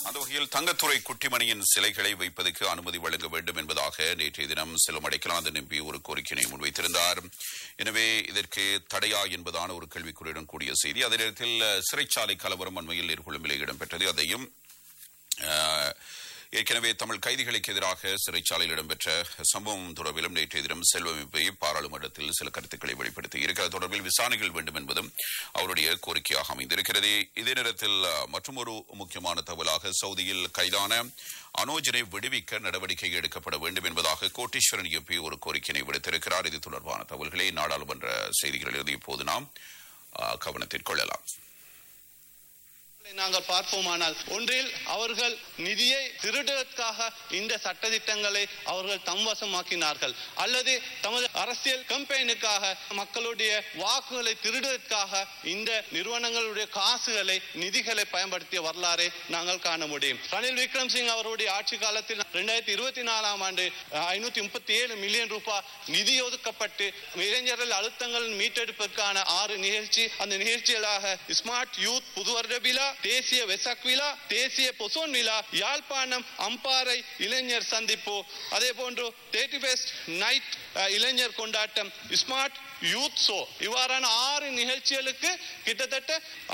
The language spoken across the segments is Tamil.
அந்த வகையில் தங்கத்துறை குட்டிமணியின் சிலைகளை வைப்பதற்கு அனுமதி வழங்க வேண்டும் என்பதாக நேற்றைய தினம் செல்வம் அடைக்கலாந்தன் எம்பி ஒரு கோரிக்கையை முன்வைத்திருந்தார். எனவே இதற்கு தடையா என்பதான ஒரு கேள்விக்குறியுடன் கூடிய செய்தி. அதே நேரத்தில் சிறைச்சாலை கலவரம் அண்மையில் நீர்கொழும்பிலே இடம்பெற்றது. அதையும் ஏற்கனவே தமிழ் கைதிகளுக்கு எதிராக சிறைச்சாலையில் இடம்பெற்ற சம்பவம் தொடர்பிலும் நேற்றைய தினம் செல்வம் எம்பி பாராளுமன்றத்தில் சில கருத்துக்களை வெளிப்படுத்தி இருக்கிறது. தொடர்பில் விசாரணைகள் வேண்டும் என்பதும் அவருடைய கோரிக்கையாக அமைந்திருக்கிறது. இதே நேரத்தில் மற்றொரு முக்கியமான தகவலாக சவுதியில் கைதான அனோஜனை விடுவிக்க நடவடிக்கை எடுக்கப்பட வேண்டும் என்பதாக கோட்டீஸ்வரன் எம்பி ஒரு கோரிக்கையை விடுத்திருக்கிறார். இது தொடர்பான தகவல்களை நாடாளுமன்ற செய்திகளிலிருந்து இப்போது நாம் கவனத்தில் கொள்ளலாம். நாங்கள் பார்ப்போமானால் ஒன்றில் அவர்கள் நிதியை திருடுவதற்காக இந்த சட்டதிட்டங்களை அவர்கள் தம்வசமாக்கினார்கள், அல்லது தமது அரசியல் கம்பெயினுக்காக மக்களுடைய வாக்குகளை திருடுவதற்காக இந்த நிறுவனங்களுடைய காசுகளை நிதிகளை பயன்படுத்திய வரலாறை நாங்கள் காண முடியும். ரணில் விக்ரமசிங்க அவருடைய ஆட்சி காலத்தில் 2024ஆம் ஆண்டு 537 மில்லியன் ரூபாய் நிதி ஒதுக்கப்பட்டு இளைஞர்கள் அழுத்தங்கள் மீட்டெடுப்பதற்கான 6 நிகழ்ச்சி, அந்த நிகழ்ச்சிகளாக ஸ்மார்ட் யூத் புது வருட விழா, தேசிய வெசாக் விழா, தேசிய பொசோன் விழா, யாழ்ப்பாணம் அம்பாறை இளைஞர் சந்திப்பு, அதே போன்று 31st நைட் இளைஞர் கொண்டாட்டம், ஸ்மார்ட் யூத் ஷோ, இவ்வாறான 6 நிகழ்ச்சிகளுக்கு கிட்டத்தட்ட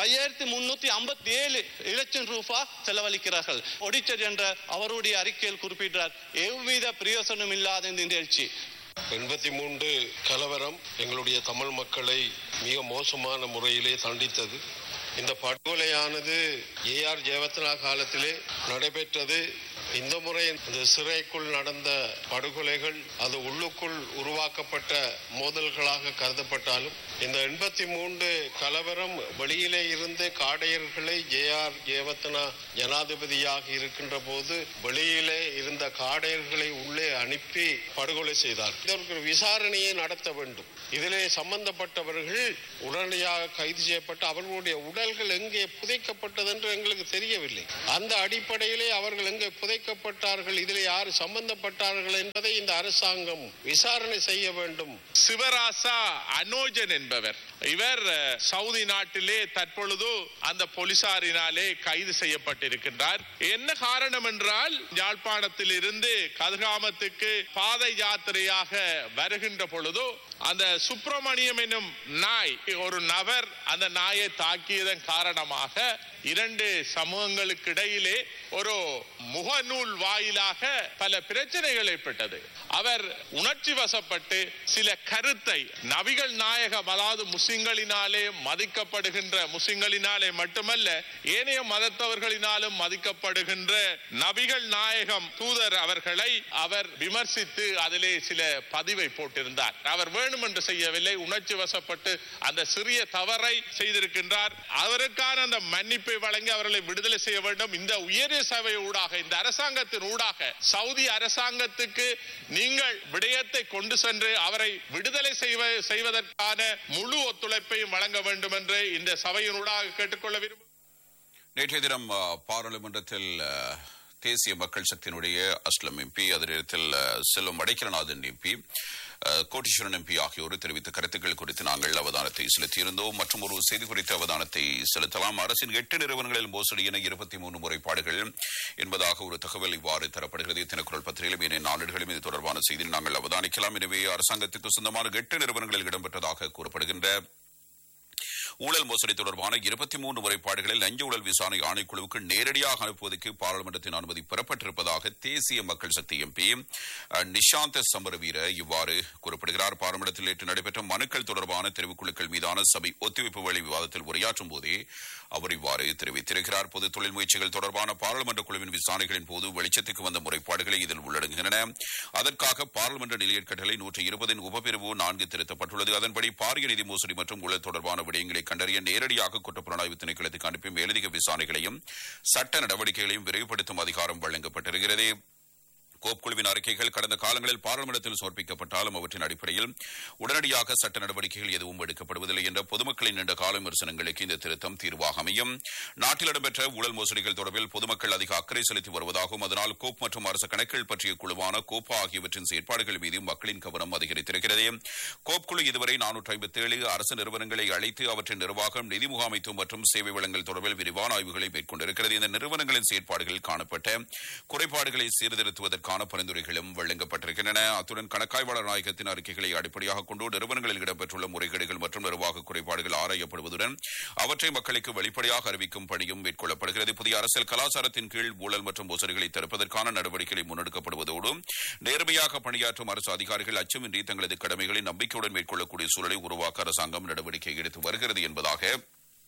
5357 லட்சம் ரூபாய் செலவழிக்கிறார்கள். ஒடிச்சர் என்ற அவருடைய அறிக்கையில் குறிப்பிட்டார், எவ்வித பிரயோசனம் இல்லாத இந்த நிகழ்ச்சி. 83 கலவரம் எங்களுடைய தமிழ் மக்களை மிக மோசமான முறையிலே தண்டித்தது. இந்த படுகொலையானது ஏஆர் ஜெயவர்தனா காலத்திலே நடைபெற்றது. இந்த முறை இந்த சிறைக்குள் நடந்த படுகொலைகள் அது உள்ளுக்குள் உருவாக்கப்பட்ட மோதல்களாக கருதப்பட்டாலும் இந்த 83 கலவரம் வெளியிலே இருந்து காடையர்களை ஏஆர் ஜெயவர்தனா ஜனாதிபதியாக இருக்கின்ற போது வெளியிலே இருந்த காடையர்களை உள்ளே அனுப்பி படுகொலை செய்தார். இதற்கு விசாரணையை நடத்த வேண்டும். இதிலே சம்பந்தப்பட்டவர்கள் உடனடியாக கைது செய்யப்பட்டு அவர்களுடைய உடல்கள் எங்கே புதைக்கப்பட்டது என்று எங்களுக்கு தெரியவில்லை. அந்த அடிப்படையிலே அவர்கள் எங்கே புதைக்கப்பட்டார்கள், இதில் யார் சம்பந்தப்பட்டார்கள் என்பதை இந்த அரசாங்கம் விசாரணை செய்ய வேண்டும். சிவராசா அனோஜன் என்பவர், இவர் சவுதி நாட்டிலே தற்பொழுது அந்த போலீசாரினாலே கைது செய்யப்பட்டிருக்கின்றார். என்ன காரணம் என்றால், யாழ்ப்பாணத்தில் இருந்து கதிர்காமத்துக்கு பாதை யாத்திரையாக வருகின்ற பொழுது அந்த சுப்பிரமணியம் என்னும் நாய், ஒரு நபர் அந்த நாயை தாக்கியதன் காரணமாக 2 சமூகங்களுக்கு இடையிலே ஒரு முகநூல் வாயிலாக பல பிரச்சனைகள் ஏற்பட்டது. அவர் உணர்ச்சி வசப்பட்டு சில கருத்தை நபிகள் நாயகம், அதாவது முஸ்லிம்களினாலே மதிக்கப்படுகின்ற, முஸ்லிம்களினாலே மட்டுமல்ல ஏனைய மதத்தவர்களினாலும் மதிக்கப்படுகின்ற நபிகள் நாயகம் தூதர் அவர்களை அவர் விமர்சித்து அதிலே சில பதிவை போட்டிருந்தார். அவர் வேணும் என்று செய்யவில்லை, உணர்ச்சி வசப்பட்டு அந்த சிறிய தவறை செய்திருக்கின்றார். அவருக்கான அந்த மன்னிப்பை வழங்கி அவர்களை விடுதலை செய்ய வேண்டும். இந்த உயரிய சபை ஊடாக, இந்த அரசாங்கத்தின் ஊடாக சவுதி அரசாங்கத்துக்கு நீங்கள் விடயத்தை கொண்டு சென்று அவரை விடுதலை செய்வதற்கான முழு ஒத்துழைப்பையும் வழங்க வேண்டும் என்று இந்த சபையின் ஊடாக கேட்டுக்கொள்ள விரும்புகிறேன். நேற்றைய தினம் பாராளுமன்றத்தில் தேசிய மக்கள் சக்தியினுடைய அஸ்லம் எம்பி, அதே நேரத்தில் செல்வம் அடைக்கலநாதன் எம்பி, கோட்டீஸ்வரன் எம்பி ஆகியோர் தெரிவித்த கருத்துக்கள் குறித்து நாங்கள் அவதானத்தை செலுத்தியிருந்தோம். மற்றும் ஒரு செய்தி குறித்த அவதானத்தை செலுத்தலாம். அரசின் 8 நிறுவனங்களில் மோசடி என 23 முறைப்பாடுகள் என்பதாக ஒரு தகவல் இவ்வாறு தரப்படுகிறது. தினக்குரல் பத்திரிகையிலும் ஏனைய நாளிதழ்களிலும் இது தொடர்பான செய்தியில் நாங்கள் அவதானிக்கலாம். எனவே அரசாங்கத்துக்கு சொந்தமான 8 நிறுவனங்களில் இடம்பெற்றதாக கூறப்படுகின்ற ஊழல் மோசடி தொடர்பான 23 முறைப்பாடுகளில் லஞ்ச ஊழல் விசாரணை ஆணைக்குழுவுக்கு நேரடியாக அனுப்புவதற்கு பாராளுமன்றத்தின் அனுமதி பெறப்பட்டிருப்பதாக தேசிய மக்கள் சக்தி எம்பி நிஷாந்த சமரவீர இவ்வாறு குறிப்பிடுகிறார். பாராளுமன்றத்தில் நேற்று நடைபெற்ற மனுக்கள் தொடர்பான தெரிவுக்குழுக்கள் மீதான சபை ஒத்திவைப்பு வேளை விவாதத்தில் உரையாற்றும் போதே அவர் இவ்வாறு தெரிவித்திருக்கிறார். பொது தொழில் முயற்சிகள் தொடர்பான பாராளுமன்ற குழுவின் விசாரணைகளின் போது வெளிச்சத்துக்கு வந்த முறைப்பாடுகளை இதில் உள்ளடங்குகின்றன. அதற்காக பாராளுமன்ற நிலையற் கட்டளை 120 உபபிரிவு 4 திருத்தப்பட்டுள்ளது. அதன்படி பாரிய நிதி மோசடி மற்றும் ஊழல் தொடர்பான விடயங்களை கண்டறிய நேரடியாக குற்றப்புலனாய்வு திணைக்களத்துக்கு அனுப்பி மேலதிக விசாரணைகளையும் சட்ட நடவடிக்கைகளையும் விரைவுபடுத்தும் அதிகாரம் வழங்கப்பட்டிருக்கிறது. கோப் குழுவின் அறிக்கைகள் கடந்த காலங்களில் பாராளுமன்றத்தில் சமர்ப்பிக்கப்பட்டாலும் அவற்றின் அடிப்படையில் உடனடியாக சட்ட நடவடிக்கைகள் எதுவும் எடுக்கப்படுவதில்லை என்ற பொதுமக்களின் நீண்ட கால விமர்சனங்களுக்கு இந்த திருத்தம் தீர்வாக அமையும். நாட்டில் இடம்பெற்ற ஊழல் மோசடிகள் தொடர்பில் பொதுமக்கள் அதிக அக்கறை செலுத்தி வருவதாகவும் அதனால் கோப் மற்றும் அரசு கணக்குகள் பற்றிய குழுவான கோப்பா ஆகியவற்றின் செயற்பாடுகள் மீது மக்களின் கவனம் அதிகரித்திருக்கிறது. கோப் குழு இதுவரை 457 அரசு நிறுவனங்களை அழைத்து அவற்றின் நிர்வாகம், நிதி முகாமைத்துவம் மற்றும் சேவை வழங்கல் தொடர்பில் விரிவான ஆய்வுகளை மேற்கொண்டிருக்கிறது. இந்த நிறுவனங்களின் செயற்பாடுகளில் காணப்பட்ட குறைபாடுகளை சீர்திருத்துவதற்கான பரிந்துரைகளும் வழங்கப்பட்டிருக்கின்றன. அத்துடன் கணக்காய்வாளர் நாயகத்தின் அறிக்கைகளை அடிப்படையாக கொண்டு நிறுவனங்களில் இடம்பெற்றுள்ள முறைகேடுகள் மற்றும் நிர்வாக குறைபாடுகள் ஆராயப்படுவதுடன் அவற்றை மக்களுக்கு வெளிப்படையாக அறிவிக்கும் பணியும் மேற்கொள்ளப்படுகிறது. புதிய அரசியல் கலாச்சாரத்தின் கீழ் ஊழல் மற்றும் மோசடிகளை தடுப்பதற்கான நடவடிக்கைகளை முன்னெடுக்கப்படுவதோடு நேர்மையாக பணியாற்றும் அரசு அதிகாரிகள் அச்சமின்றி தங்களது கடமைகளை நம்பிக்கையுடன் மேற்கொள்ளக்கூடிய சூழலை உருவாக்க அரசாங்கம் நடவடிக்கை எடுத்து வருகிறது என்பதாக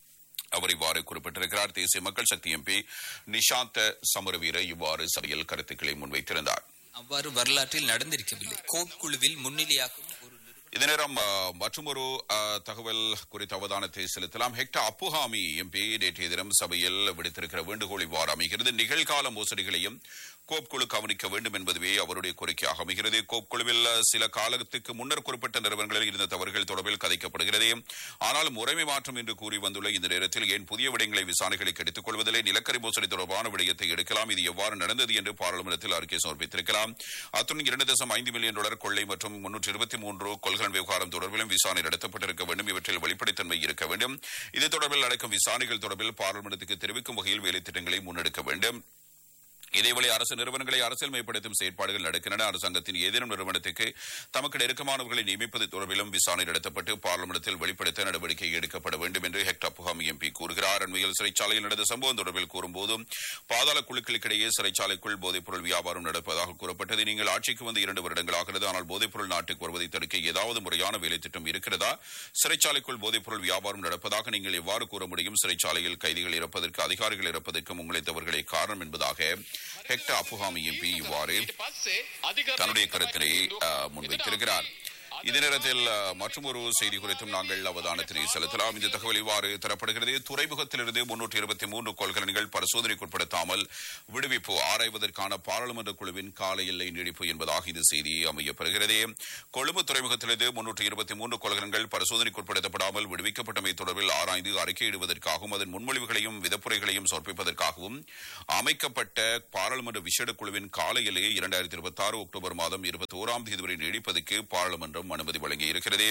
அவர் இவ்வாறு குறிப்பிட்டிருக்கிறார். தேசிய மக்கள் சக்தி எம்பி நிஷாந்த் சமரவீர இவ்வாறு சபையில் கருத்துக்களை முன்வைத்திருந்தார். அவ்வாறு வரலாற்றில் நடந்திருக்கவில்லை. கோப் குழுவில் முன்னிலையாகும் இதே நேரம் மற்றொரு தகவல் குறித்த அவதானத்தை செலுத்தலாம். ஹெக்டர் அப்புஹாமி எம்பி நேற்றைய தினம் சபையில் விடுத்திருக்கிற வேண்டுகோள் இவ்வாறு அமைகிறது. நிகழ்கால மோசடிகளையும் கோப் குழு கவனிக்க வேண்டும் என்பதுவே அவருடைய கோரிக்கையாக அமைகிறது. கோப் குழுவில் சில காலத்துக்கு முன்னர் குறிப்பிட்ட நிறுவனங்களில் இருந்த தவறுகள் தொடர்பில் கதைக்கப்படுகிறது. ஆனால் முறைமை மாற்றம் என்று கூறி வந்துள்ள இந்த நேரத்தில் ஏன் புதிய விடயங்களை விசாரணைகளுக்கு எடுத்துக் கொள்வதில்லை? நிலக்கரி மோசடி தொடர்பான விடயத்தை எடுக்கலாம். இது எவ்வாறு நடந்தது என்று பாராளுமன்றத்தில் அறிக்கை சமர்ப்பித்திருக்கலாம். அத்துடன் $2.5 மில்லியன் கொள்ளை மற்றும் 323 கொள்கலன் விவகாரம் தொடர்பிலும் விசாரணை நடத்தப்பட்டிருக்க வேண்டும். இவற்றில் வெளிப்படைத்தன்மை இருக்க வேண்டும். இது தொடர்பில் நடக்கும் விசாரணைகள் தொடர்பில் பாராளுமன்றத்துக்கு தெரிவிக்கும் வகையில் வேலை திட்டங்களை முன்னெடுக்க வேண்டும். இதேவேளை அரசு நிறுவனங்களை அரசியல் மையப்படுத்தும் செயற்பாடுகள் நடக்கின்றன. அரசாங்கத்தின் ஏதேனும் நிறுவனத்துக்கு தமக்கு நெருக்கமானவர்களை நியமிப்பது தொடர்பிலும் விசாரணை நடத்தப்பட்டு பாராளுமன்றத்தில் வெளிப்படுத்த நடவடிக்கை எடுக்கப்பட வேண்டும் என்று ஹெக்டர் அப்புஹாமி எம்பி கூறுகிறார். அண்மையில் சிறைச்சாலையில் நடந்த சம்பவம் தொடர்பில் கூறும்போது பாதாள குழுக்களுக்கிடையே சிறைச்சாலைக்குள் போதைப்பொருள் வியாபாரம் நடப்பதாக கூறப்பட்டது. நீங்கள் ஆட்சிக்கு வந்து 2 வருடங்களாகிறது. ஆனால் போதைப்பொருள் நாட்டுக்கு வருவதை தடுக்க ஏதாவது முறையான வேலை திட்டம் இருக்கிறதா? சிறைச்சாலைக்குள் போதைப்பொருள் வியாபாரம் நடப்பதாக நீங்கள் எவ்வாறு கூற முடியும்? சிறைச்சாலையில் கைதிகள் இறப்பதற்கு, அதிகாரிகள் இறப்பதற்கும் உங்களை தவறுகளை காரணம் என்பதாக ஹெக்டர் அப்புஹாமி எம்பி இவ்வாறு தன்னுடைய கருத்தினை முன்வைத்திருக்கிறார். இதே நேரத்தில் மற்றொரு செய்தி குறித்தும் நாங்கள் அவதானத்தினை செலுத்தலாம். இந்த தகவல் இவ்வாறு தரப்படுகிறது. துறைமுகத்திலிருந்து 323 கொள்கலன்கள் பரிசோதனைக்குட்படுத்தாமல் விடுவிப்பு ஆராய்வதற்கான பாராளுமன்ற குழுவின் கால எல்லை நீடிப்பு என்பதாக இந்த செய்தி அமையப்படுகிறது. கொழும்பு துறைமுகத்திலிருந்து 323 கொள்கலன்கள் பரிசோதனைக்குட்படுத்தப்படாமல் விடுவிக்கப்பட்டமை தொடர்பில் ஆராய்ந்து அறிக்கையிடுவதற்காகவும் அதன் முன்மொழிவுகளையும் விதப்புரைகளையும் சமர்ப்பிப்பதற்காகவும் அமைக்கப்பட்ட பாராளுமன்ற விசேட குழுவின் கால எல்லையை 2026 அக்டோபர் மாதம் 21ஆம் தேதி வரை நீடிப்பதற்கு பாராளுமன்றம் அனுமதி வழங்கியிருக்கிறது.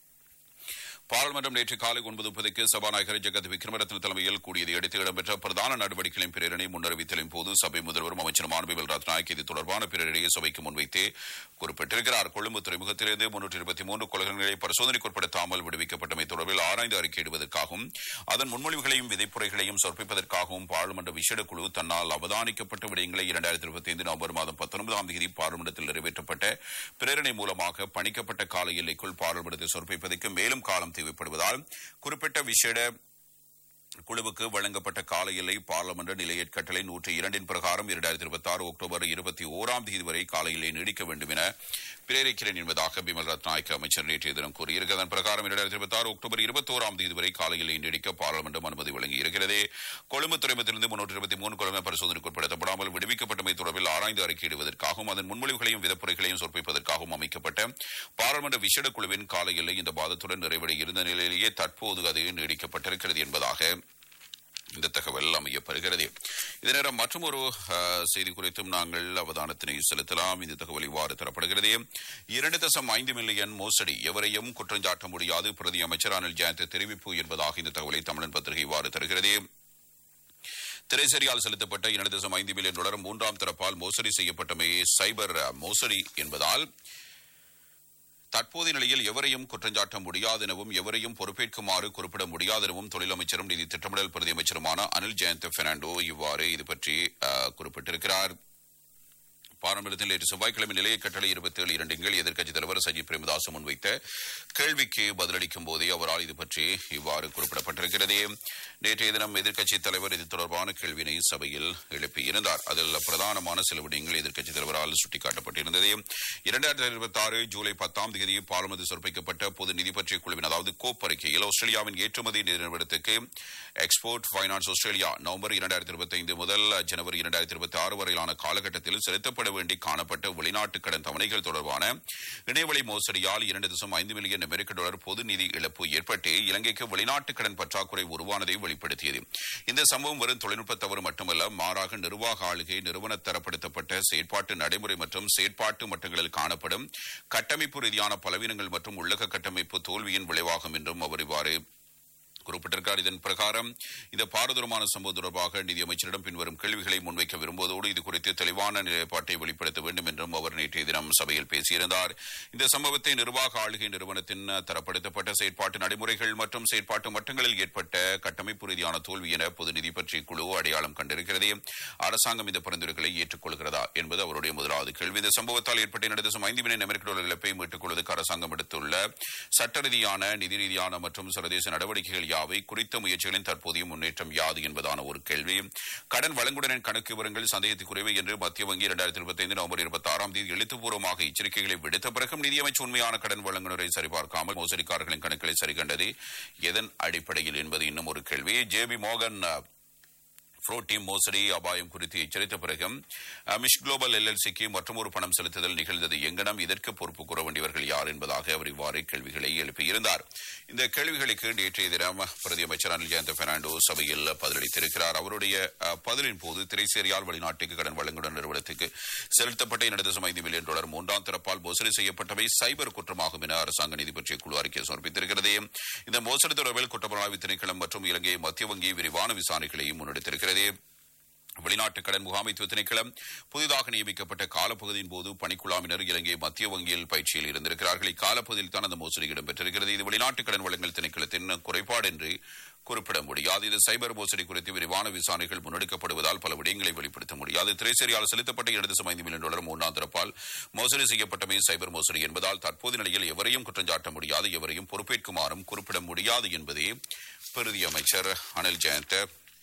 பாராளுமன்றம் நேற்று காலை 9:30 சபாநாயகர் ஜெகத் விக்ரமரத்ன தலைமையில் கூடியதை அடுத்து இடம்பெற்ற பிரதான நடவடிக்கைகளின் பிரேரணை முன்னறிவித்தலின் போது சபை முதல்வரும் அமைச்சருமான பிமல் ரத்நாயக் இது தொடர்பான பிரேரணையை சபைக்கு முன்வைத்து குறிப்பிட்டிருக்கிறார். கொழும்பு துறைமுகத்திலிருந்து 323 கொள்கலன்களை பரிசோதனைக்குட்படுத்தாமல் விடுவிக்கப்பட்டமை தொடர்பில் ஆராய்ந்து அறிக்கையிடுவதற்காகவும் அதன் முன்மொழிவுகளையும் விதைப்புரைகளையும் சமர்ப்பிப்பதற்காகவும் பாராளுமன்ற விசேட குழு தன்னால் அவதானிக்கப்பட்ட விடயங்களை 2025 நவம்பர் மாதம் 19ஆம் தேதி பாராளுமன்றத்தில் நிறைவேற்றப்பட்ட பிரேரணை மூலமாக பணிக்கப்பட்ட கால எல்லைக்குள் பாராளுமன்றத்தை சமர்ப்பிப்பதற்கு மேலும் காலம் தேவைப்படுவதால் குறிப்பிட்ட விசேட குழுவுக்கு வழங்கப்பட்ட கால எல்லை பாராளுமன்ற நிலையற் கட்டளை 102 பிரகாரம் 2026 அக்டோபர் 21ஆம் தேதி வரை கால எல்லை நீடிக்க வேண்டும் என பிரேரிக்கிறேன் என்பதாக பிமல் ரத்நாயக் அமைச்சர் நேற்றைய தினம் கூறியிருக்கிறார். அதன் பிரகாரம் 2026 அக்டோபர் 21ஆம் தேதி வரை கால எல்லை நீடிக்க பாராளுமன்றம் அனுமதி வழங்கியிருக்கிறது. கொழும்பு துறைமுகத்திலிருந்து 323 கொள்கலன் பரிசோதனைக்குட்படுத்தப்படாமல் விடுவிக்கப்பட்டமை தொடர்பில் ஆராய்ந்து அறிக்கையிடுவதற்காகவும் அதன் முன்மொழிவுகளையும் விதப்புரைகளையும் சமர்ப்பிப்பதற்காகவும் அமைக்கப்பட்ட பாராளுமன்ற விசேட குழுவின் கால எல்லை இந்த மாதத்துடன் நிறைவடைய இருந்த நிலையிலேயே தற்போது அது நீடிக்கப்பட்டிருக்கிறது என்பதாக இந்த தகவல் அமையப்படுகிறது. இதே நேரம் மற்றொரு செய்தி குறித்தும் நாங்கள் அவதானத்தினை செலுத்தலாம். இந்த தகவல் இவ்வாறு தரப்படுகிறது. 2.5 மில்லியன் மோசடி எவரையும் குற்றஞ்சாட்ட முடியாது பிரதி அமைச்சர் அனில் ஜெயந்த் தெரிவிப்பு என்பதாக இந்த தகவலை தமிழன் பத்திரிகை இவ்வாறு தருகிறது. திரைசேரியால் செலுத்தப்பட்ட 2.5 மில்லியன் மூன்றாம் தரப்பால் மோசடி செய்யப்பட்டமை சைபர் மோசடி என்பதால் தற்போதைய நிலையில் எவரையும் குற்றஞ்சாட்ட முடியாது எனவும் எவரையும் பொறுப்பேற்குமாறு குறிப்பிட முடியாது எனவும் தொழில் அமைச்சரும் நிதி திட்டமிடல் பிரதி அமைச்சருமான அனில் ஜெயந்த் பெர்னாண்டோ இவ்வாறு இது பற்றி குறிப்பிட்டிருக்கிறார். பாராளுமன்றத்தில் நேற்று செவ்வாய்க்கிழமை நிலைய கட்டளை 27 எதிர்க்கட்சித் தலைவர் சஜித் பிரேமதாஸ் முன்வைத்த கேள்விக்கு பதிலளிக்கும் போதே அவரால் இது பற்றி இவ்வாறு குறிப்பிடப்பட்டிருக்கிறது. நேற்றைய தினம் எதிர்க்கட்சித் தலைவர் இது தொடர்பான கேள்வியினை சபையில் எழுப்பியிருந்தார். அதில் பிரதானமான சில விடயங்கள் எதிர்க்கட்சித் தலைவரால் சுட்டிக்காட்டப்பட்டிருந்தது. 2026 ஜூலை 10ஆம் தேதி பாராளுமன்றத்தில் சமர்ப்பிக்கப்பட்ட பொது நிதி பற்றிய குழுவின் அதாவது கோப் அறிக்கையில் ஆஸ்திரேலியாவின் ஏற்றுமதி நிறுவனத்துக்கு எக்ஸ்போர்ட் பைனான்ஸ் ஆஸ்திரேலியா நவம்பர் 2025 முதல் ஜனவரி 2026 வரையிலான காலகட்டத்தில் செலுத்தப்பட விடுவிக்கப்பட வேண்டி காணப்பட்ட வெளிநாட்டு கடன் தவணைகள் தொடர்பான இணையவழி மோசடியால் 2.5 மில்லியன் அமெரிக்க டாலர் பொது நிதி இழப்பு ஏற்பட்டு இலங்கைக்கு வெளிநாட்டு கடன் பற்றாக்குறை உருவானதை வெளிப்படுத்தியது. இந்த சம்பவம் வெறும் தொழில்நுட்ப தவறு மட்டுமல்ல, மாறாக நிர்வாக ஆளுகை, நிறுவன தரப்படுத்தப்பட்ட செயற்பாட்டு நடைமுறை மற்றும் செயற்பாட்டு மட்டங்களில் காணப்படும் கட்டமைப்பு ரீதியான பலவீனங்கள் மற்றும் உள்ளக கட்டமைப்பு தோல்வியின் விளைவாகும் என்றும் அவர் இவ்வாறு குறிப்பிட்டிருக்கிறார். இதன் பிரகாரம் இந்த பாரதூரமான சம்பவம் தொடர்பாக நிதியமைச்சரிடம் பின்வரும் கேள்விகளை முன்வைக்க விரும்புவதோடு இது குறித்து தெளிவான நிலைப்பாட்டை வெளிப்படுத்த வேண்டும் என்றும் அவர் நேற்றைய தினம் சபையில் பேசியிருந்தார். இந்த சம்பவத்தை நிர்வாக ஆளுகை நிறுவனத்தின் தரப்படுத்தப்பட்ட செயற்பாட்டு நடைமுறைகள் மற்றும் செயற்பாட்டு மட்டங்களில் ஏற்பட்ட கட்டமைப்பு ரீதியான தோல்வி என பொது நிதி பற்றிய குழு அடையாளம் கண்டிருக்கிறது. அரசாங்கம் இந்த பரிந்துரைகளை ஏற்றுக்கொள்கிறதா என்பது அவருடைய முதலாவது கேள்வி. இந்த சம்பவத்தால் ஏற்பட்ட 2.5 மில்லியன் அமெரிக்க டாலர் இழப்பை மீட்டுக் கொள்வதற்கு அரசாங்கம் எடுத்துள்ள சட்ட ரீதியான, நிதி ரீதியான மற்றும் சர்வதேச நடவடிக்கைகள் யாவை, குறித்த முயற்சிகளின் தற்போதைய முன்னேற்றம் யாது என்பதான ஒரு கேள்வி. கடன் வழங்குடனின் கணக்கு விவரங்கள் சந்தேகத்துக்குரியவை என்று மத்திய வங்கி 2025 நவம்பர் 26 எழுத்துப்பூர்வமாக எச்சரிக்கைகளை விடுத்த பிறகும் நிதியமைச்சர் உண்மையான கடன் வழங்குனரை சரிபார்க்காமல் மோசடிக்காரர்களின் கணக்குகளை சரிகண்டது எதன் அடிப்படையில் என்பது இன்னும் ஒரு கேள்வி. ஜேபி மோகன் புரோட்டீம் மோசடி அபாயம் குறித்து எச்சரித்த பிறகும் மிஷ் குளோபல் எல்எல்சிக்கு மற்றொரு பணம் செலுத்துதல் நிகழ்ந்தது எங்கனம், இதற்கு பொறுப்பு கூற வேண்டியவர்கள் யார் என்பதாக அவர் இவ்வாறு கேள்விகளை எழுப்பியிருந்தார். இந்த கேள்விகளுக்கு நேற்றைய தினம் பிரதி அமைச்சர் அனில் ஜெயந்த பெர்னாண்டோ சபையில் பதிலளித்திருக்கிறார். அவருடைய பதிலின் போது திரைசேரியால் வெளிநாட்டுக்கு கடன் வழங்குடன் நிறுவனத்துக்கு செலுத்தப்பட்ட 2.5 மில்லியன் டாலர் மூன்றாம் தரப்பால் மோசடி செய்யப்பட்டவை சைபர் குற்றமாகும் என அரசாங்க நிதி பற்றிய குழு அறிக்கை சமர்ப்பித்திருக்கிறது. இந்த மோசடி தொடர்பில் குற்றப்புலனாய்வு திணைக்களம் மற்றும் இலங்கை மத்திய வங்கி விரிவான விசாரணைகளையும் முன்னெடுத்திருக்கிறது. வெளிநாட்டு கடன் முகாமைத்துவ திணைக்களம் புதிதாக நியமிக்கப்பட்ட காலப்பகுதியின் போது பணிக்குழாமினர் இலங்கை மத்திய வங்கியில் பயிற்சியில் இருந்திருக்கிறார்கள். இக்காலப்பகுதியில் தான் அந்த மோசடி இடம்பெற்றிருக்கிறது. இது வெளிநாட்டு கடன் வழங்கல் திணைக்களத்தின் குறைபாடு என்று குறிப்பிட முடியாது. இது சைபர் மோசடி குறித்து விரிவான விசாரணைகள் முன்னெடுக்கப்படுவதால் பல விடயங்களை வெளிப்படுத்த முடியாது. திரைசேரியால் செலுத்தப்பட்ட 2.5 மில்லியன் டாலர் மூன்றாம் தரப்பால் மோசடி செய்யப்பட்டமை சைபர் மோசடி என்பதால் தற்போதைய நிலையில் எவரையும் குற்றஞ்சாட்ட முடியாது, எவரையும் பொறுப்பேற்குமாறும் குறிப்பிட முடியாது என்பதே பிரதி அமைச்சர் அனில் ஜெயந்த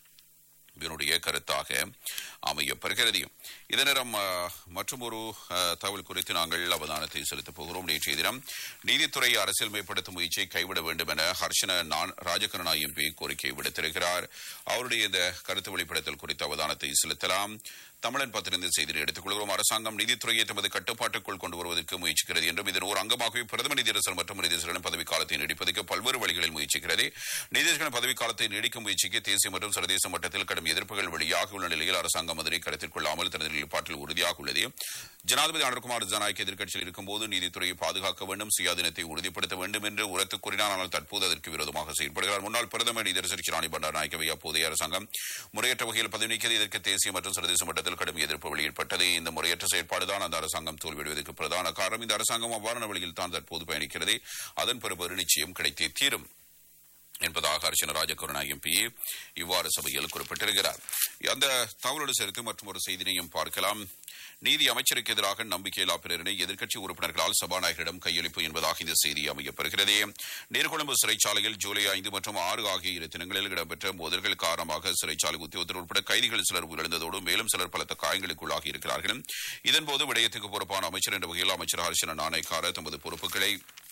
இதனுடைய கருத்தாக அமையப்பெறுகிறது. இதே நேரம் மற்றொரு தகவல் குறித்து நாங்கள் அவதானத்தை செலுத்தப் போகிறோம். நேற்றைய தினம் நீதித்துறை அரசியல் மேம்படுத்தும் முயற்சியை கைவிட வேண்டும் என ஹர்ஷன ராஜகருணா எம்பி கோரிக்கை விடுத்திருக்கிறார். அவருடைய இந்த கருத்து வெளிப்படுத்தல் குறித்த அவதானத்தை செலுத்தலாம். தமிழன் பத்திரிகை செய்தியை எடுத்துக் கொள்கிறோம். அரசாங்கம் நீதித்துறையை தமது கட்டுப்பாட்டுக்குள் கொண்டு வருவதற்கு முயற்சிக்கிறது என்றும் இதன் ஒரு அங்கமாகவே பிரதம நீதியரசர் மற்றும் நீதியரசர்களின் பதவிக்காலத்தை நீடிப்பதற்கு பல்வேறு வழிகளில் முயற்சிக்கிறது. நீதியரசர்களின் பதவிக்காலத்தை நீடிக்கும் முயற்சிக்கு தேசிய மற்றும் சர்வதேச மட்டத்தில் கடும் எதிர்ப்புகள் வெளியாகியுள்ள நிலையில் அரசாங்கம் அதனை கருத்தில் கொள்ளாமல் தனது நிலைப்பாட்டில் உறுதியாக உள்ளது. ஜனாதிபதி அனுர்குமார் ஜனநாயக எதிர்க்கட்சியில் இருக்கும்போது நீதித்துறையை பாதுகாக்க வேண்டும், சுயாதீனத்தை உறுதிப்படுத்த வேண்டும் என்று உரத்து கூறினார். ஆனால் தற்போது அதற்கு விரோதமாக செயல்படுகிறார். முன்னாள் பிரதமர் நீதியரசர் சிராணி பண்டாரநாயக்கவை அப்போதைய அரசாங்கம் முறையற்ற வகையில் பதவி நீக்கியது. இதற்கு தேசிய மற்றும் சர்வதேச மட்டத்தில் கடும் எதிர்ப்பு வெளியிடப்பட்டது. இந்த முறையற்ற செயற்பாடுதான் அந்த அரசாங்கம் தோல்வியடைவதற்கு பிரதான காரணம். இந்த அரசாங்கம் அவ்வாறான வழியில் தான் தற்போது பயணிக்கிறது. அதன் பெறுபேறு நிச்சயம் கிடைத்தே தீரும் என்பதாக ஹர்ஷன ராஜகருணா எம்பி இவ்வாறு சபையில் குறிப்பிட்டிருக்கிறார். அந்த தகவலோடு சேர்த்து மற்றும் ஒரு செய்தியையும் பார்க்கலாம். நீதி அமைச்சருக்கு எதிராக நம்பிக்கையில்லா பிரேரணை எதிர்க்கட்சி உறுப்பினர்களால் சபாநாயகரிடம் கையளிப்பு என்பதாக இந்த செய்தி அமையப்பெறுகிறது. நீர்கொழும்பு சிறைச்சாலையில் ஜூலை 5 மற்றும் 6 ஆகிய 2 தினங்களில் இடம்பெற்ற மோதல்கள் காரணமாக சிறைச்சாலை உத்தியோகத்தர் உட்பட கைதிகள் சிலர் உயிரிழந்ததோடு மேலும் சிலர் பலத்த காயங்களுக்குள்ளாகி இருக்கிறார்கள். இதன்போது விடயத்துக்கு பொறுப்பான அமைச்சர் என்ற வகையில் அமைச்சர் ஹர்ஷன நாணயக்கார தமது பொறுப்புகளை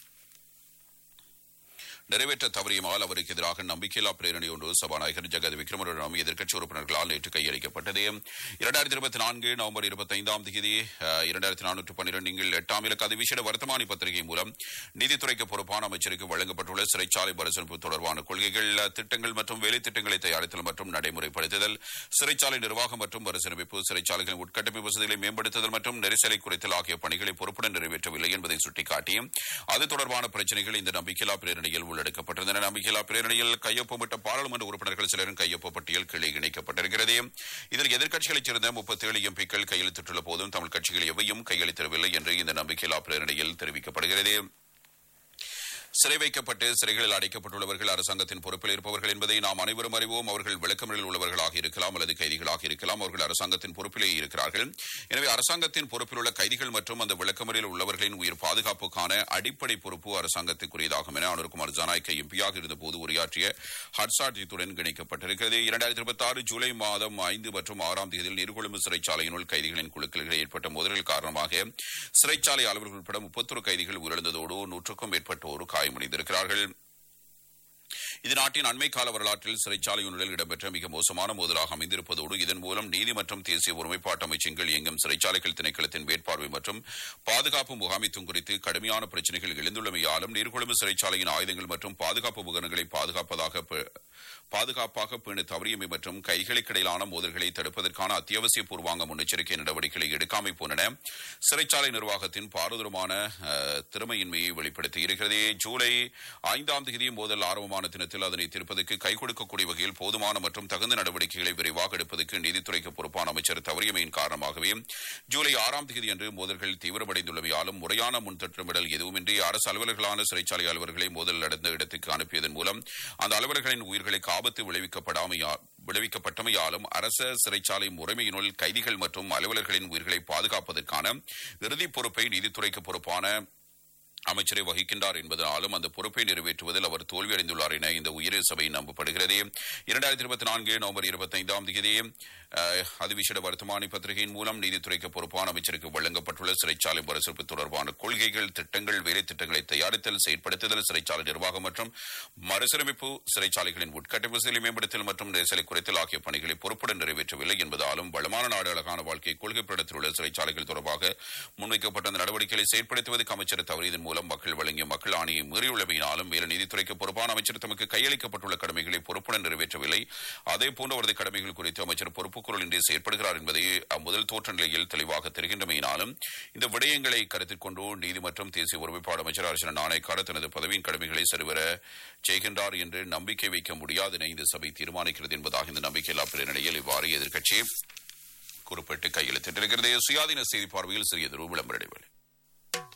நிறைவேற்ற தவறியமால் அவருக்கு எதிராக நம்பிக்கையில்லா பிரேரணை ஒன்று சபாநாயகர் ஜெகத் விக்ரமரிடம் எதிர்க்கட்சி உறுப்பினர்களால் நேற்று கையளிக்கப்பட்டது. 2024 நவம்பர் 25 2412 நீங்கள் 8ஆம் இலக்க அதிவிசேட வர்த்தமானி பத்திரிகை மூலம் நீதித்துறைக்கு பொறுப்பான அமைச்சருக்கு வழங்கப்பட்டுள்ள சிறைச்சாலை பரிசீலிப்பு தொடர்பான கொள்கைகள், திட்டங்கள் மற்றும் வேலை திட்டங்களை தயாரித்தல் மற்றும் நடைமுறைப்படுத்துதல், சிறைச்சாலை நிர்வாகம் மற்றும் பரிசீலிப்பு, சிறைச்சாலைகளின் உட்கட்டமைப்பு வசதிகளை மேம்படுத்துதல் மற்றும் நெரிசலை குறைத்தல் ஆகிய பணிகளை பொறுப்புடன் நிறைவேற்றவில்லை என்பதை சுட்டிக்காட்டி அது தொடர்பான பிரச்சனைகள் இந்த நம்பிக்கையில்லா பிரேரணையில் உள்ளடக்கப்பட்டிருந்தன. நம்பிக்கையில்லா பிரேரணையில் கையொப்பமிட்ட பாராளுமன்ற உறுப்பினர்கள் சிலரின் கையொப்ப பட்டியல் கீழே இணைக்கப்பட்டிருக்கிறது. இதில் எதிர்க்கட்சிகளைச் சேர்ந்த 37 எம்பிக்கள் கையெழுத்திட்டுள்ள போதும் தமிழ் கட்சிகள் எவையும் கையெழுத்திடவில்லை என்று இந்த நம்பிக்கையில்லா பிரேரணையில் தெரிவிக்கப்படுகிறது. சிறை வைக்கப்பட்டு சிறைகளில் அடைக்கப்பட்டுள்ளவர்கள் அரசாங்கத்தின் பொறுப்பில் இருப்பவர்கள் என்பதை நாம் அனைவரும் அறிவோம். அவர்கள் விளக்கமறியலில் உள்ளவர்களாக இருக்கலாம் அல்லது கைதிகளாக இருக்கலாம். அவர்கள் அரசாங்கத்தின் பொறுப்பிலேயே இருக்கிறார்கள். எனவே அரசாங்கத்தின் பொறுப்பில் உள்ள கைதிகள் மற்றும் அந்த விளக்கமறியலில் உள்ளவர்களின் உயிர் பாதுகாப்புக்கான அடிப்படை பொறுப்பு அரசாங்கத்துக்குரியதாகும் என அனுர்குமார் ஜனநாயக எம்பியாக இருந்தபோது உரையாற்றிய ஹட்சாட்சியத்துடன் இணைக்கப்பட்டிருக்கிறது. 2026 ஜூலை மாதம் 5 மற்றும் 6ஆம் தேதியில் நீர்கொழும்பு சிறைச்சாலையினுள் கைதிகளின் குழுக்களில் ஏற்பட்ட மோதல்கள் காரணமாக சிறைச்சாலை அலுவலர்கள் உட்பட 31 கைதிகள் உயிரிழந்ததோடு 100க்கும் மேற்பட்டோர் காயமடைந்திருக்கிறார்கள். இது நாட்டின் அண்மை கால வரலாற்றில் சிறைச்சாலையுள்ளில் இடம்பெற்ற மிக மோசமான மோதலாக அமைந்திருப்பதோடு இதன் மூலம் நீதி மற்றும் தேசிய ஒருமைப்பாட்டு அமைச்சின் கீழ் இயங்கும் சிறைச்சாலைகள் திணைக்களத்தின் மேற்பார்வை மற்றும் பாதுகாப்பு முகாமைத்துவம் குறித்து கடுமையான பிரச்சினைகள் எழுந்துள்ளமையாலும் நீர்கொழும்பு சிறைச்சாலையின் ஆயுதங்கள் மற்றும் பாதுகாப்பு உபகரணங்களை பாதுகாப்பாக பேண தவறியமை மற்றும் கைகளுக்கிடையிலான மோதல்களை தடுப்பதற்கான அத்தியாவசிய பூர்வாங்க முன்னெச்சரிக்கை நடவடிக்கைகளை எடுக்காமை போன்றன சிறைச்சாலை நிர்வாகத்தின் பாரதூரமான திறமையின்மையை வெளிப்படுத்தியிருக்கிறது. ஜூலை 5ஆம் தேதி மோதல் ஆரம்பமான தினத்தில் அதனை தீர்ப்பதற்கு கை கொடுக்கக்கூடிய வகையில் போதுமான மற்றும் தகுந்த நடவடிக்கைகளை விரைவாக எடுப்பதற்கு நீதித்துறைக்கு பொறுப்பான அமைச்சர் தவறியமையின் காரணமாகவே ஜூலை 6ஆம் தேதி அன்று மோதல்கள் தீவிரமடைந்துள்ளமையாலும் முறையான முன்திட்டமிடல் எதுவுமின்றி அரசு அலுவலர்களான சிறைச்சாலை அலுவலர்களை மோதல் நடந்த இடத்துக்கு அனுப்பியதன் மூலம் அந்த அலுவலர்களின் உயிர்களுக்கு ஆபத்து விளைவிக்கப்பட்டமையாலும் அரச சிறைச்சாலை முறைமையினுள் கைதிகள் மற்றும் அலுவலர்களின் உயிர்களை பாதுகாப்பதற்கான இறுதிப் பொறுப்பை நீதித்துறைக்கு பொறுப்பான அமைச்சரை வகிக்கின்றார் என்பதனாலும் அந்த பொறுப்பை நிறைவேற்றுவதில் அவர் தோல்வியடைந்துள்ளார் என இந்த உயரிய சபை நம்பப்படுகிறது. 2024 நவம்பர் 25ஆம் தேதி அதிவிசேட வர்த்தமானி பத்திரிகையின் மூலம் நீதித்துறைக்கு பொறுப்பான அமைச்சருக்கு வழங்கப்பட்டுள்ள சிறைச்சாலை பரிசீலிப்பு தொடர்பான கொள்கைகள், திட்டங்கள், வேலை திட்டங்களை தயாரித்தல், செயற்படுத்துதல், சிறைச்சாலை நிர்வாகம் மற்றும் மறுசீரமைப்பு, சிறைச்சாலைகளின் உட்கட்டமைப்புகளை மேம்படுத்தல் மற்றும் நெரிசலை குறைத்தல் ஆகிய பணிகளை பொறுப்புடன் நிறைவேற்றவில்லை என்பதாலும் வளமான நாடு அழகான வாழ்க்கை கொள்கை படத்தில் உள்ள சிறைச்சாலைகள் தொடர்பாக முன்வைக்கப்பட்ட அந்த நடவடிக்கைகளை செயற்படுத்துவதற்கு அமைச்சர் தவறியதன் மூலம் மக்கள் வழங்கிய மக்கள் ஆணையை மீறியுள்ளமையினாலும் மேல நீதித்துறைக்கு பொறுப்பான அமைச்சர் தமக்கு கையளிக்கப்பட்டுள்ள கடமைகளை பொறுப்புடன் நிறைவேற்றவில்லை. அதேபோன்று அவரது கடமைகள் குறித்து அமைச்சர் பொறுப்புக்குரல் இன்றி செயற்படுகிறார் என்பதை முதல் தோற்ற நிலையில் தெளிவாக தெரிகின்றமையினாலும் இந்த விடயங்களை கருத்தில் கொண்டு நீதி மற்றும் தேசிய ஒருமைப்பாடு அமைச்சர் அரசு நாணயக்காரர் தனது பதவியின் கடமைகளை சரிவர செய்கின்றார் என்று நம்பிக்கை வைக்க முடியாது என இந்த சபை தீர்மானிக்கிறது என்பதாக இந்த நம்பிக்கையில்லா நிலையில் இவ்வாறு எதிர்க்கட்சி குறிப்பிட்டு கையெழுத்திட்டிருக்கிறது. சுயாதீன செய்தி பார்வையில் சிறிய விளம்பர இடைவேளை.